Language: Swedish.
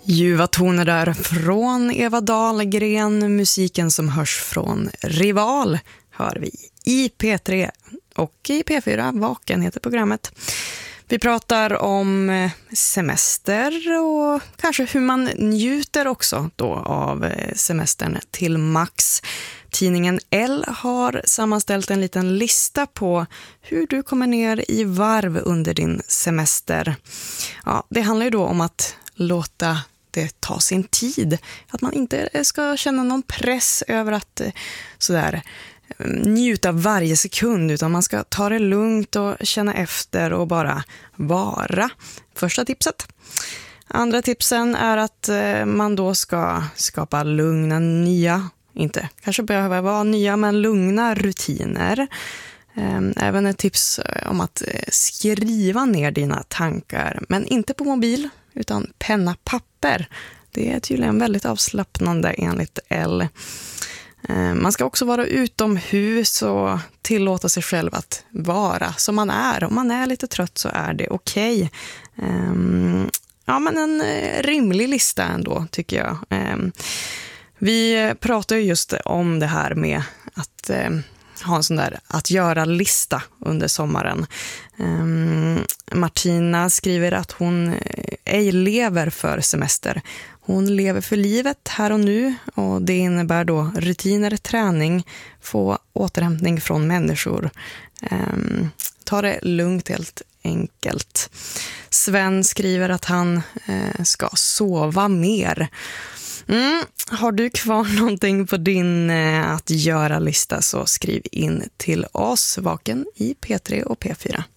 Ljuva toner där från Eva Dahlgren. Musiken som hörs från Rival hör vi i P3 och i P4. Vaken heter programmet. Vi pratar om semester och kanske hur man njuter också då av semestern till max. Tidningen L har sammanställt en liten lista på hur du kommer ner i varv under din semester. Ja, det handlar ju då om att låta det ta sin tid. Att man inte ska känna någon press över att sådär njuta varje sekund, utan man ska ta det lugnt och känna efter och bara vara. Första tipset. Andra tipsen är att man då ska skapa lugna nya, inte kanske behöver vara nya, men lugna rutiner. Även ett tips om att skriva ner dina tankar, men inte på mobil utan penna, papper. Det är tydligen väldigt avslappnande enligt L. Man ska också vara utomhus och tillåta sig själv att vara som man är. Om man är lite trött så är det okej. Ja, men en rimlig lista ändå, tycker jag. Vi pratar ju just om det här med att ha en sån där att göra-lista under sommaren. Martina skriver att hon ej lever för semester. Hon lever för livet här och nu, och det innebär då rutiner, träning, få återhämtning från människor. Ta det lugnt helt enkelt. Sven skriver att han ska sova mer. Har du kvar någonting på din att göra-lista så skriv in till oss, Vaken i P3 och P4.